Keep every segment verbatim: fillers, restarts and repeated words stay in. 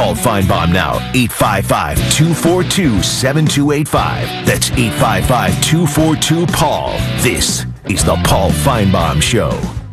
Paul Feinbaum now. eight five five, two four two, seven two eight five. That's eight five five, two four two, Paul. This is the Paul Feinbaum Show.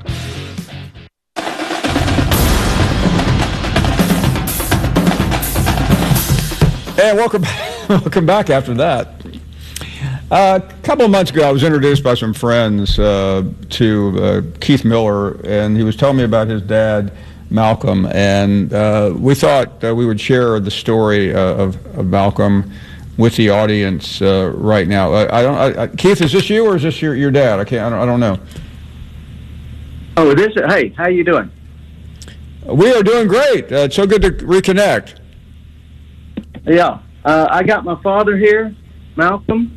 And welcome, welcome back after that. Uh, a couple of months ago, I was introduced by some friends uh, to uh, Keith Miller, and he was telling me about his dad, Malcolm, and uh, we thought uh, we would share the story uh, of, of Malcolm with the audience uh, right now. Uh, I don't, I, I, Keith, is this you or is this your, your dad? I can't. I don't, I don't know. Oh, this. Hey, how you doing? We are doing great. Uh, it's so good to reconnect. Yeah, uh, I got my father here, Malcolm.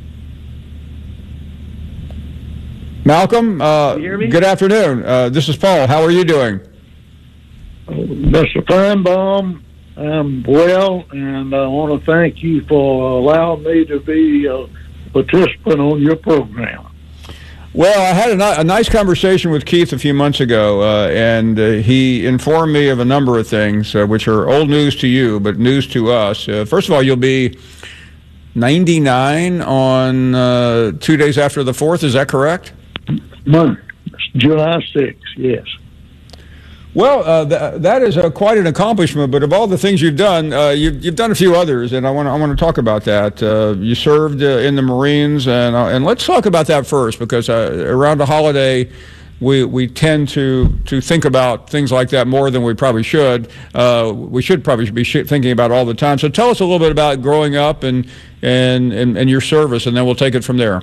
Malcolm, uh, Can you hear me? Good afternoon. Uh, this is Paul. How are you doing? Mister Feinbaum, I'm well, and I want to thank you for allowing me to be a participant on your program. Well, I had a, ni- a nice conversation with Keith a few months ago, uh, and uh, he informed me of a number of things, uh, which are old news to you, but news to us. Uh, first of all, you'll be ninety-nine on uh, two days after the fourth. Is that correct? Monday, July sixth, yes. Well, uh, th- that is uh, quite an accomplishment. But of all the things you've done, uh, you've, you've done a few others, and I want to I want to talk about that. Uh, you served uh, in the Marines, and uh, and let's talk about that first, because uh, around the holiday, we we tend to to think about things like that more than we probably should. Uh, we should probably be sh- thinking about it all the time. So tell us a little bit about growing up and and and, and your service, and then we'll take it from there.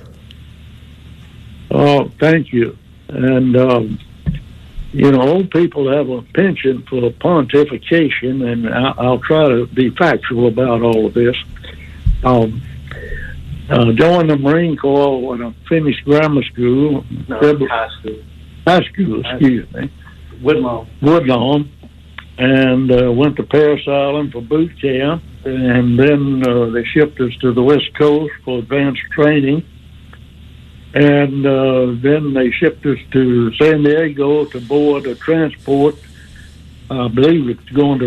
Oh, thank you. And, um, you know, old people have a penchant for pontification, and I- I'll try to be factual about all of this. Um, uh, joined the Marine Corps when I finished grammar school. No, February, high school. high school, excuse me. Woodlawn. Woodlawn, and uh, went to Parris Island for boot camp, and then uh, they shipped us to the West Coast for advanced training. And uh, then they shipped us to San Diego to board a transport. I believe it's going to